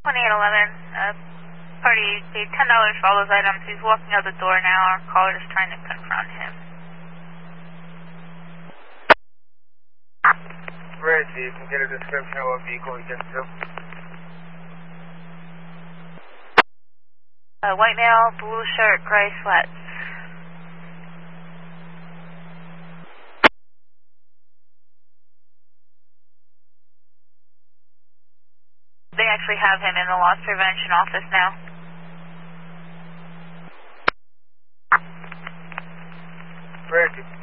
2811, party paid $10 for all those items. He's walking out the door now. Our caller is trying to confront him. Where is he? You can get a description of what vehicle he gets to. White male, blue shirt, gray sweats. They actually have him in the loss prevention office now. Where is he?